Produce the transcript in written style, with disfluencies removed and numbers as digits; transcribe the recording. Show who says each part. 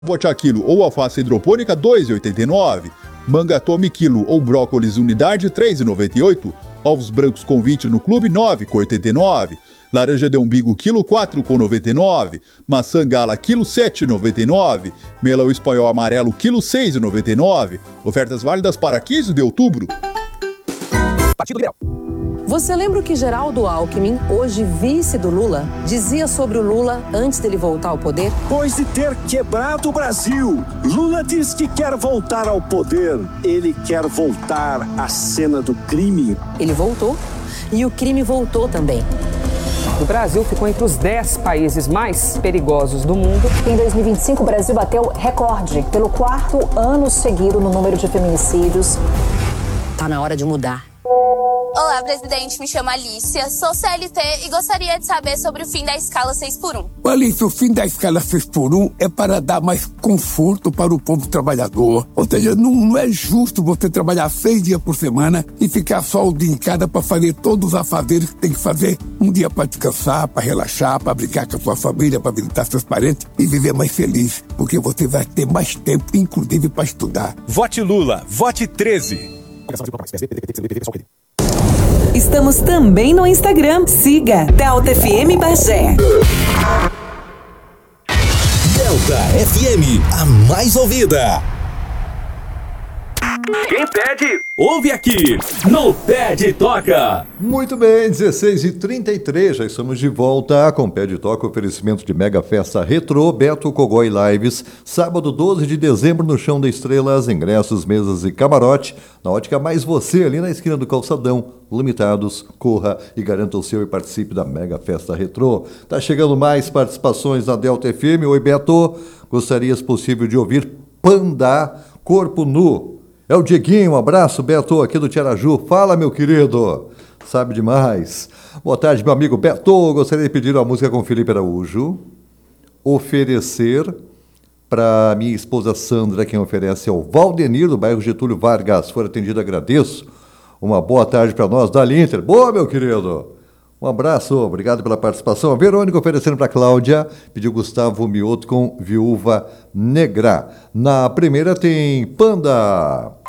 Speaker 1: Botiá quilo ou alface hidropônica, R$ 2,89. Manga Tome quilo ou brócolis unidade, R$ 3,98. Ovos brancos convite no clube, R$ 9,89. Laranja de umbigo quilo, R$ 4,99. Maçã gala quilo, R$ 7,99. Melão espanhol amarelo quilo, R$ 6,99. Ofertas válidas para 15 de outubro.
Speaker 2: Partido Liberal.
Speaker 3: Você lembra o que Geraldo Alckmin, hoje vice do Lula, dizia sobre o Lula antes dele voltar ao poder?
Speaker 4: Depois de ter quebrado o Brasil, Lula diz que quer voltar ao poder. Ele quer voltar à cena do crime.
Speaker 3: Ele voltou e o crime voltou também.
Speaker 2: O Brasil ficou entre os 10 países mais perigosos do mundo.
Speaker 5: Em 2025, o Brasil bateu recorde pelo 4º ano seguido no número de feminicídios.
Speaker 3: Tá na hora de mudar.
Speaker 6: Olá, presidente. Me chamo Alicia, sou CLT e gostaria de saber sobre o fim da escala 6x1.
Speaker 7: Alicia, o fim da escala 6x1 é para dar mais conforto para o povo trabalhador. Ou seja, não é justo você trabalhar 6 dias por semana e ficar só o dia em cada para fazer todos os afazeres que tem que fazer. Um dia para descansar, para relaxar, para brincar com a sua família, para visitar seus parentes e viver mais feliz. Porque você vai ter mais tempo, inclusive, para estudar.
Speaker 8: Vote Lula, vote 13.
Speaker 9: Estamos também no Instagram. Siga Delta FM Bagé.
Speaker 10: Delta FM, a mais ouvida.
Speaker 8: Quem pede, ouve aqui no Pede Toca.
Speaker 11: Muito bem, 16h33, já estamos de volta com Pede Toca, oferecimento de Mega Festa Retrô, Beto Cogói Lives, sábado 12 de dezembro no Chão das Estrelas, ingressos, mesas e camarote, na Ótica Mais Você, ali na esquina do Calçadão, limitados, corra e garanta o seu e participe da Mega Festa Retrô. Tá chegando mais participações na Delta FM. Oi, Beto, gostaria, se possível, de ouvir Panda, Corpo Nu. É o Dieguinho, um abraço, Beto, aqui do Tiaraju. Fala, meu querido. Sabe demais. Boa tarde, meu amigo Beto. Gostaria de pedir uma música com Felipe Araújo. Oferecer para minha esposa Sandra, quem oferece é o Valdenir, do bairro Getúlio Vargas. Se for atendido, agradeço. Uma boa tarde para nós, da Inter. Boa, meu querido. Um abraço, obrigado pela participação. A Verônica oferecendo para a Cláudia, pediu Gustavo Mioto com Viúva Negra. Na primeira tem Panda.